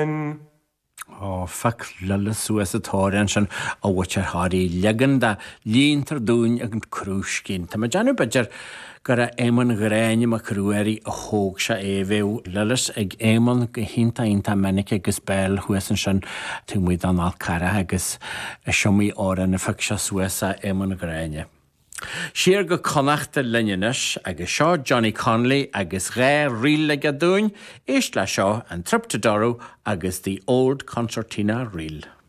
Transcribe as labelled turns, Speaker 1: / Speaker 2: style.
Speaker 1: sin.
Speaker 2: Fak lulle suas a tóran sin a bhaitir háí legan de líntar dún ag an cruúscin. Tá Janu Bidger gur a éman gréine a cruúirí a thóg se éhhéh lullas ag éman go hinta minic agus béil thuasan sin tú muid an alcara agus siomí áran na feic se suas a éman gréine. Siar go connachta linnenis agus seo Johnny Connolly agus ré riile a dún, éist le seo an triptadorú agus the Old Concertina Reel.